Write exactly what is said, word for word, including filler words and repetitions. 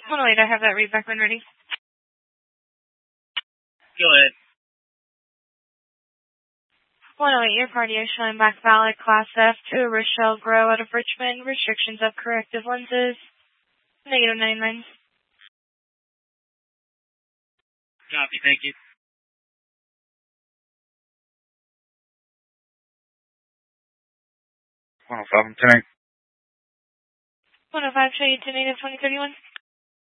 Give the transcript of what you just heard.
one oh eight, I have that read back when ready. Go ahead. one oh eight, your cardio showing back valid class F to Rochelle Grow out of Richmond. Restrictions of corrective lenses. Negative ninety-nine. Copy, thank you. one oh five, I'm ten eight. one oh five, show you to negative twenty thirty-one.